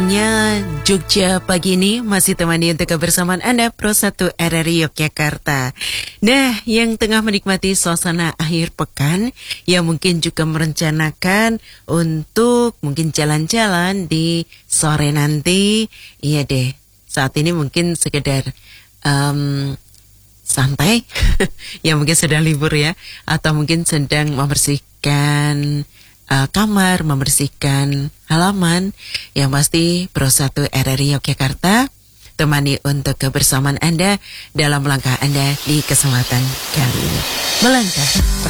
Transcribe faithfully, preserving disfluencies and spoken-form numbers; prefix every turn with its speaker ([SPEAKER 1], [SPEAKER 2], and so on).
[SPEAKER 1] waktunya Jogja pagi ini masih temani untuk kebersamaan Anda Pro satu R R I Yogyakarta. Nah, yang tengah menikmati suasana akhir pekan, yang mungkin juga merencanakan untuk mungkin jalan-jalan di sore nanti, iya deh, saat ini mungkin sekedar um, santai, yang mungkin sedang libur ya, atau mungkin sedang membersihkan Uh, kamar, membersihkan halaman. Yang pasti Pro satu R R I Yogyakarta temani untuk kebersamaan Anda dalam langkah Anda di kesempatan kali ini. Melangkah